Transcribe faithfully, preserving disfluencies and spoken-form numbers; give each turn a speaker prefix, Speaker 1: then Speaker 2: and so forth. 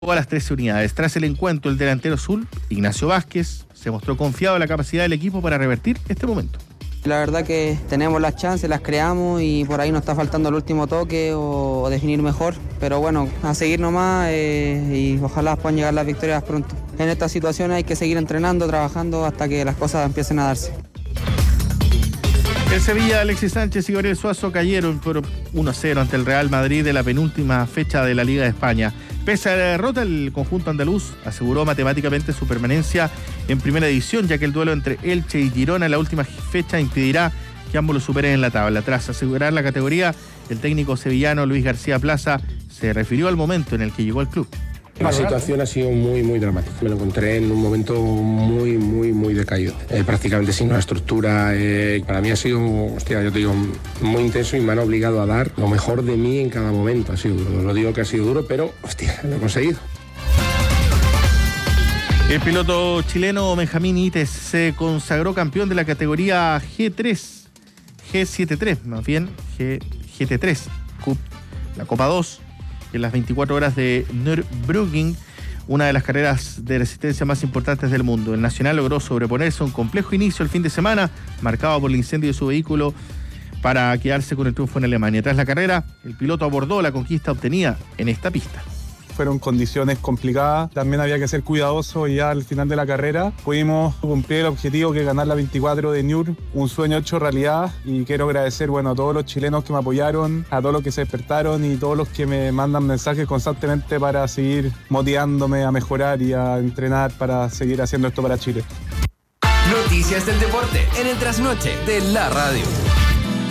Speaker 1: a las trece unidades. Tras el encuentro, el delantero azul, Ignacio Vázquez, se mostró confiado en la capacidad del equipo para revertir este momento.
Speaker 2: La verdad que tenemos las chances, las creamos y por ahí nos está faltando el último toque o, o definir mejor. Pero bueno, a seguir nomás eh, y ojalá puedan llegar las victorias pronto. En esta situación hay que seguir entrenando, trabajando hasta que las cosas empiecen a darse.
Speaker 1: El Sevilla, Alexis Sánchez y Gabriel Suazo cayeron por uno a cero ante el Real Madrid de la penúltima fecha de la Liga de España. Pese a la derrota, el conjunto andaluz aseguró matemáticamente su permanencia en primera división, ya que el duelo entre Elche y Girona en la última fecha impedirá que ambos lo superen en la tabla. Tras asegurar la categoría, el técnico sevillano Luis García Plaza se refirió al momento en el que llegó al club.
Speaker 3: La situación ha sido muy, muy dramática. Me lo encontré en un momento muy, muy, muy decaído. Eh, prácticamente sin una estructura. Eh, para mí ha sido, hostia, yo te digo, muy intenso y me han obligado a dar lo mejor de mí en cada momento. Ha sido duro. No digo que ha sido duro, pero, hostia, lo he conseguido.
Speaker 1: El piloto chileno Benjamín Ites se consagró campeón de la categoría G tres, G setenta y tres, más bien G, GT tres, Cup, la Copa dos. En las veinticuatro horas de Nürburgring, una de las carreras de resistencia más importantes del mundo. El Nacional logró sobreponerse a un complejo inicio el fin de semana, marcado por el incendio de su vehículo, para quedarse con el triunfo en Alemania. Tras la carrera, el piloto abordó la conquista obtenida en esta pista.
Speaker 4: Fueron condiciones complicadas, también había que ser cuidadoso y ya al final de la carrera pudimos cumplir el objetivo, que es ganar la veinticuatro de Nür, un sueño hecho realidad. Y quiero agradecer, bueno, a todos los chilenos que me apoyaron, a todos los que se despertaron y todos los que me mandan mensajes constantemente para seguir motivándome a mejorar y a entrenar para seguir haciendo esto para Chile.
Speaker 5: Noticias del deporte en el trasnoche de la radio.